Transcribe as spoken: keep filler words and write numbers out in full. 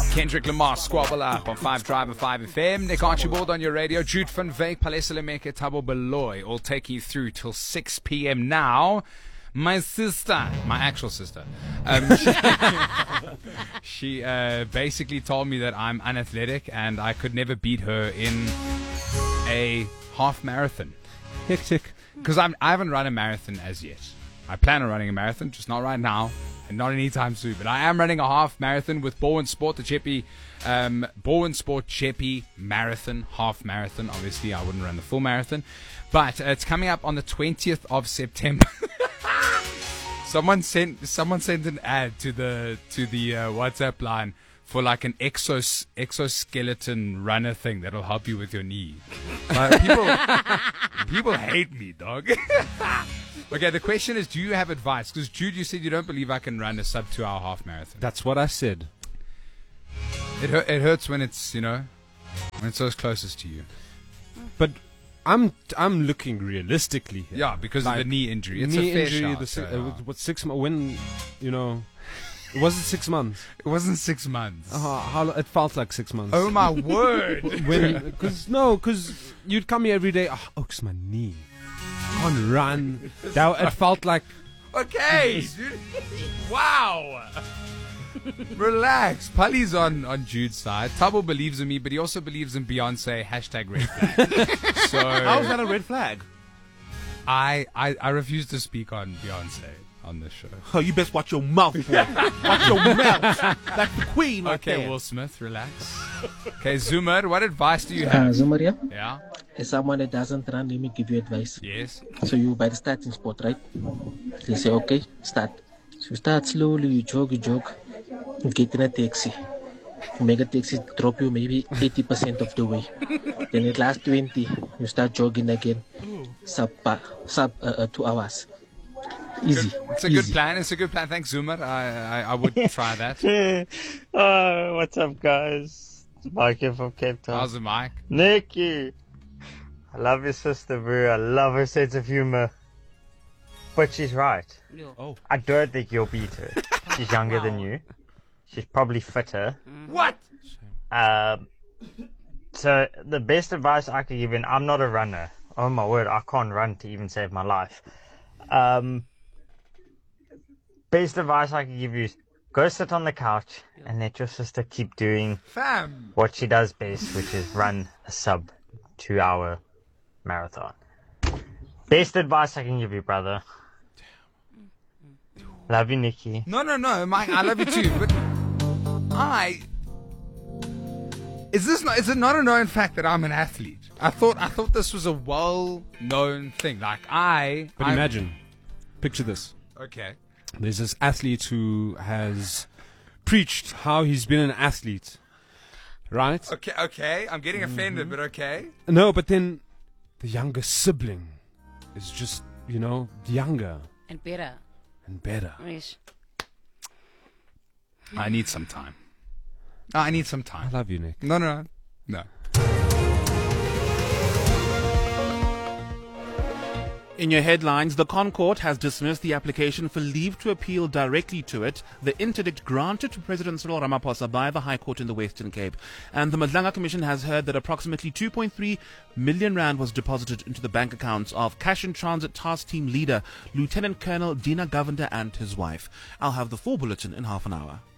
Kendrick Lamar, Squabble Up on five Drive and five F M. Nick Archibald on your radio. Jude Van Veek, Palesa Lemeke, Thabo Beloy, all taking you through till six p.m. now. My sister, my actual sister, um, she, she uh, basically told me that I'm unathletic and I could never beat her in a half marathon. Hectic. Because I haven't run a marathon as yet. I plan on running a marathon, just not right now. And not anytime soon, but I am running a half marathon with Bowen Sport, the Chepi, um, Bowen Sport Chepi Marathon, half marathon. Obviously, I wouldn't run the full marathon, but uh, it's coming up on the twentieth of September. someone sent someone sent an ad to the to the uh, WhatsApp line for like an exos exoskeleton runner thing that'll help you with your knee. Like, people people hate me, dog. Okay, the question is, do you have advice? Because, Jude, you said you don't believe I can run a sub two-hour half marathon. That's what I said. It hurt, it hurts when it's, you know, when it's so closest to you. But I'm I'm looking realistically here. Yeah, because like, of the knee injury. It's knee a fair injury, shout, the si- so, uh, yeah. what, six months, when, you know, it wasn't six months. It wasn't six months. Uh, how, it felt like six months. Oh, my word. when, cause, no, because you'd come here every day, oh, oh, it's my knee. I can't run. That, it felt like... Okay, dude. Wow. Relax. Pali's on, on Jude's side. Thabo believes in me, but he also believes in Beyonce. Hashtag red flag. So how is that a red flag? I, I, I refuse to speak on Beyonce on this show. Oh, you best watch your mouth, boy. Watch your mouth. That's the queen right Okay, there. Will Smith, relax. Okay, Zoomer, what advice do you have? Uh, Zoomer, yeah? Yeah? As someone that doesn't run, let me give you advice. Yes. So you by the starting spot, right? They say, okay, start. So you start slowly, you jog, you jog, you get in a taxi. You make a taxi drop you maybe eighty percent of the way. Then at last twenty, you start jogging again. Sub, uh, sub uh, uh, two hours. Easy. Good. It's a Easy. good plan. It's a good plan. Thanks, Zoomer. I, I, I would try that. Oh, what's up, guys? It's Mike here from Cape Town. How's the mic? Nikki, I love your sister, bro. I love her sense of humor. But she's right. Oh. I don't think you'll beat her. She's younger than you. She's probably fitter. What? Um, so the best advice I could give, and I'm not a runner. Oh my word, I can't run to even save my life. Um, best advice I could give you is go sit on the couch and let your sister keep doing Fam. what she does best, which is run a sub two hour marathon. Best advice I can give you, brother. Love you, Nikki. No, no, no, Mike. I love you too, but I is this not? Is it not a known fact that I'm an athlete? I thought I thought this was a well-known thing. Like I. But I'm, imagine, picture this. Okay. There's this athlete who has preached how he's been an athlete, right? Okay. Okay. I'm getting offended, Mm-hmm. but okay. No, but then the younger sibling is just, you know, younger And better. and better. Yes. I need some time. I need some I time. love you, Nick. No, no, no. In your headlines, the Concourt has dismissed the application for leave to appeal directly to it, the interdict granted to President Cyril Ramaphosa by the High Court in the Western Cape. And the Madlanga Commission has heard that approximately two point three million rand was deposited into the bank accounts of Cash and Transit Task Team leader, Lieutenant Colonel Dina Govender and his wife. I'll have the full bulletin in half an hour.